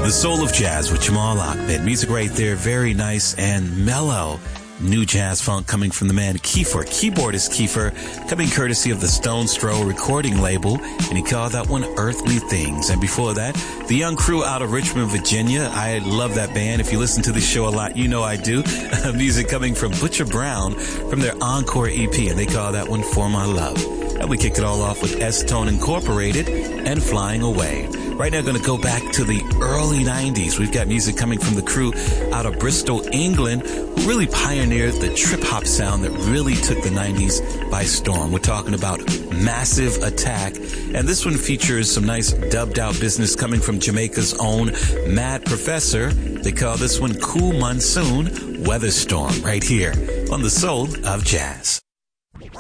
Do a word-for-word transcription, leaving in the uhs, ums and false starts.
The Soul of Jazz with Jamal Ahmed. Music right there, very nice and mellow. New jazz funk coming from the man Kiefer. Keyboardist Kiefer, coming courtesy of the Stone's Throw recording label, and he called that one Earthly Things. And before that, the Young Crew out of Richmond, Virginia. I love that band. If you listen to this show a lot, you know I do. Music coming from Butcher Brown from their Encore E P, and they call that one For My Love. And we kicked it all off with S-Tone Incorporated and Flying Away. Right now, going to go back to the early nineties. We've got music coming from the crew out of Bristol, England, who really pioneered the trip-hop sound that really took the nineties by storm. We're talking about Massive Attack, and this one features some nice dubbed-out business coming from Jamaica's own Mad Professor. They call this one Cool Monsoon Weather Storm right here on the Soul of Jazz.